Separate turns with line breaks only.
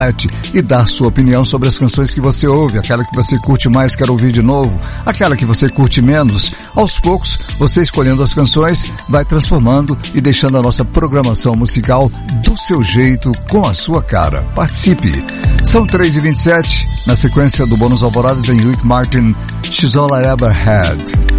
e dar sua opinião sobre as canções que você ouve, aquela que você curte mais, quer ouvir de novo, aquela que você curte menos. Aos poucos, você escolhendo as canções, vai transformando e deixando a nossa programação musical do seu jeito, com a sua cara. Participe! São 3h27, na sequência do Bônus Alvorada tem Rick Martin, She's All I Ever Had.